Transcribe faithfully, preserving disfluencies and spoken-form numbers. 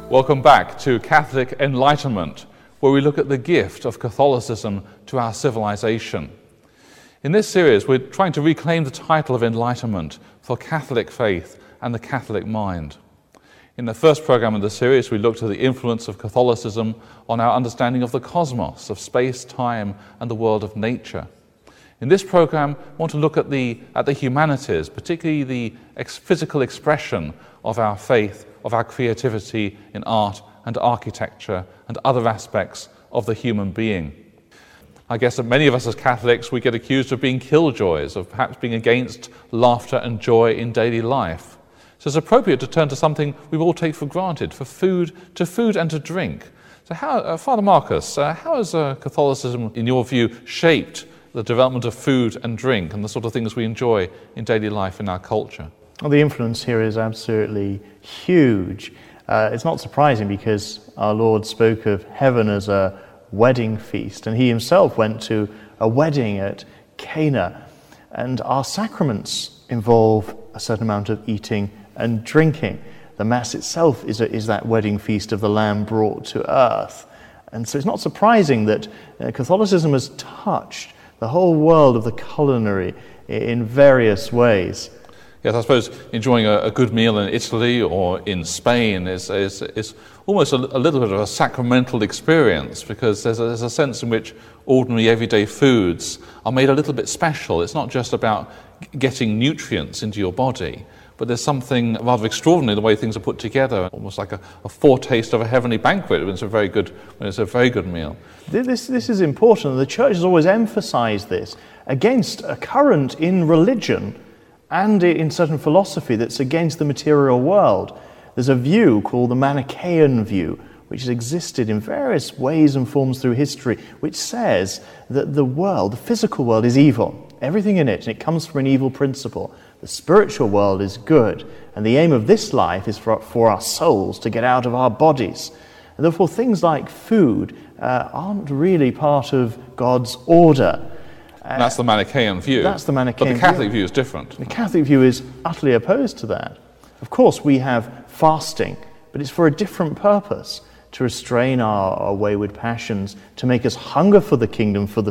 Welcome back to Catholic Enlightenment, where we look at the gift of Catholicism to our civilization. In this series, we're trying to reclaim the title of Enlightenment for Catholic faith and the Catholic mind. In the first program of the series, we looked at the influence of Catholicism on our understanding of the cosmos, of space, time, and the world of nature. In this program, we want to look at the, at the humanities, particularly the ex- physical expression of our faith, of our creativity in art and architecture and other aspects of the human being. I guess that many of us as Catholics, we get accused of being killjoys, of perhaps being against laughter and joy in daily life. So it's appropriate to turn to something we all take for granted, for food, to food and to drink. So how, uh, Father Marcus, uh, how has uh, Catholicism, in your view, shaped the development of food and drink and the sort of things we enjoy in daily life in our culture? Well, the influence here is absolutely huge. Uh, it's not surprising because our Lord spoke of heaven as a wedding feast, and he himself went to a wedding at Cana. And our sacraments involve a certain amount of eating and drinking. The Mass itself is, a, is that wedding feast of the Lamb brought to earth. And so it's not surprising that uh, Catholicism has touched the whole world of the culinary in various ways. Yes, I suppose enjoying a, a good meal in Italy or in Spain is, is, is almost a, a little bit of a sacramental experience, because there's a, there's a sense in which ordinary everyday foods are made a little bit special. It's not just about getting nutrients into your body, but there's something rather extraordinary the way things are put together, almost like a, a foretaste of a heavenly banquet when it's a very good, when it's a very good meal. This, this is important. The Church has always emphasized this against a current in religion and in certain philosophy that's against the material world. There's a view called the Manichaean view, which has existed in various ways and forms through history, which says that the world, the physical world, is evil. Everything in it, and it comes from an evil principle. The spiritual world is good, and the aim of this life is for, for our souls to get out of our bodies. And therefore, things like food uh, aren't really part of God's order. Uh, that's the Manichaean view. That's the Manichaean view. But the Catholic view. view is different. The Catholic view is utterly opposed to that. Of course, we have fasting, but it's for a different purpose, to restrain our, our wayward passions, to make us hunger for the kingdom, for the